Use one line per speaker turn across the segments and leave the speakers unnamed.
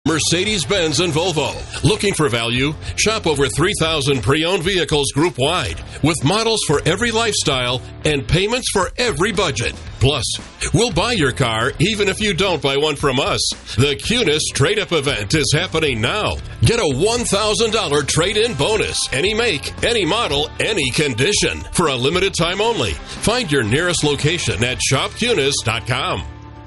Mercedes-Benz and Volvo. Looking for value? Shop over 3,000 pre-owned vehicles group-wide with models for every lifestyle and payments for every budget. Plus, we'll buy your car even if you don't buy one from us. The Cunis Trade-Up event is happening now. Get a $1,000 trade-in bonus. Any make, any model, any condition. For a limited time only. Find your nearest location at shopcunis.com.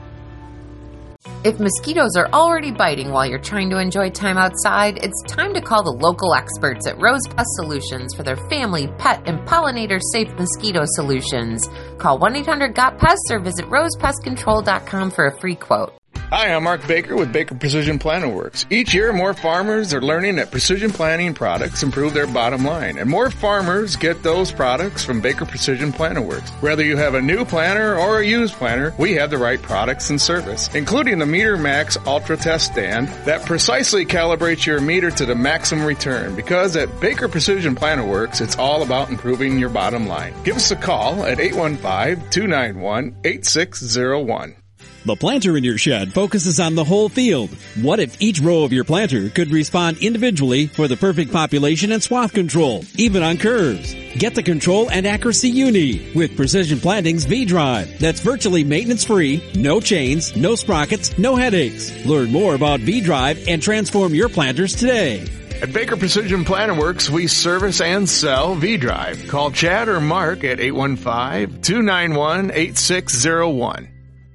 If mosquitoes are already biting while you're trying to enjoy time outside, it's time to call the local experts at Rose Pest Solutions for their family, pet, and pollinator-safe mosquito solutions. Call 1-800-GOT-PESTS or visit rosepestcontrol.com for a free quote.
Hi, I'm Mark Baker with Baker Precision Planter Works. Each year, more farmers are learning that precision planting products improve their bottom line, and more farmers get those products from Baker Precision Planter Works. Whether you have a new planter or a used planter, we have the right products and service, including the Meter Max Ultra Test Stand that precisely calibrates your meter to the maximum return, because at Baker Precision Planter Works, it's all about improving your bottom line. Give us a call at 815-291-8601.
The planter in your shed focuses on the whole field. What if each row of your planter could respond individually for the perfect population and swath control, even on curves? Get the control and accuracy you need with Precision Planting's V-Drive. That's virtually maintenance-free, no chains, no sprockets, no headaches. Learn more about V-Drive and transform your planters today.
At Baker Precision Planter Works, we service and sell V-Drive. Call Chad or Mark at 815-291-8601.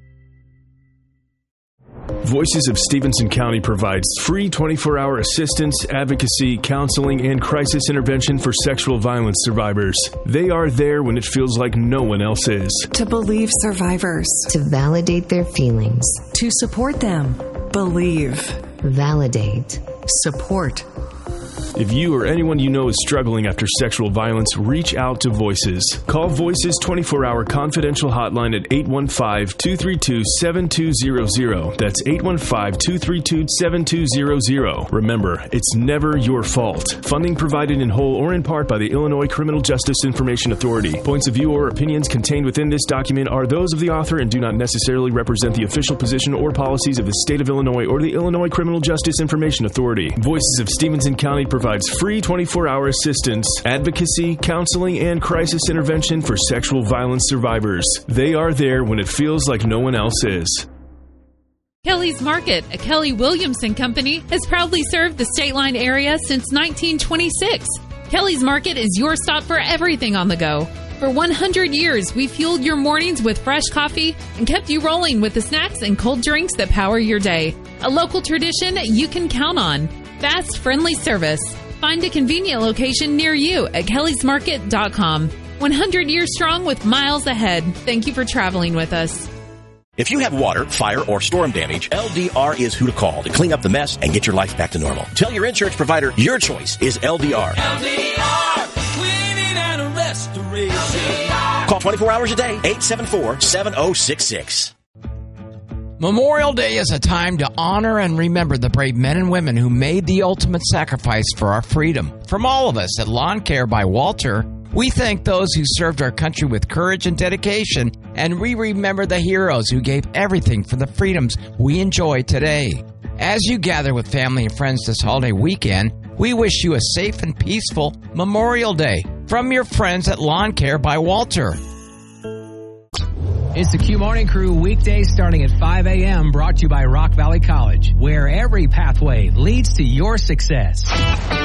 Voices of Stevenson County provides free 24-hour assistance, advocacy, counseling, and crisis intervention for sexual violence survivors. They are there when it feels like no one else is.
To believe survivors.
To validate their feelings.
To support them. Believe.
Validate.
Support.
If you or anyone you know is struggling after sexual violence, reach out to Voices. Call Voices 24-hour confidential hotline at 815-232-7200. That's 815-232-7200. Remember, it's never your fault. Funding provided in whole or in part by the Illinois Criminal Justice Information Authority. Points of view or opinions contained within this document are those of the author and do not necessarily represent the official position or policies of the state of Illinois or the Illinois Criminal Justice Information Authority. Voices of Stevenson County provides free 24-hour assistance, advocacy, counseling, and crisis intervention for sexual violence survivors. They are there when it feels like no one else is.
Kelly's Market, a Kelly Williamson company, has proudly served the State Line area since 1926. Kelly's Market is your stop for everything on the go. For 100 years, we fueled your mornings with fresh coffee and kept you rolling with the snacks and cold drinks that power your day. A local tradition you can count on. Fast, friendly service. Find a convenient location near you at kellysmarket.com. 100 years strong with miles ahead. Thank you for traveling with us.
If you have water, fire, or storm damage, LDR is who to call to clean up the mess and get your life back to normal. Tell your insurance provider your choice is LDR.
LDR, cleaning and restoration.
Call 24 hours a day, 874-7066.
Memorial Day is a time to honor and remember the brave men and women who made the ultimate sacrifice for our freedom. From all of us at Lawn Care by Walter, we thank those who served our country with courage and dedication, and we remember the heroes who gave everything for the freedoms we enjoy today. As you gather with family and friends this holiday weekend, we wish you a safe and peaceful Memorial Day from your friends at Lawn Care by Walter.
It's the Q Morning Crew, weekdays starting at 5 a.m., brought to you by Rock Valley College, where every pathway leads to your success.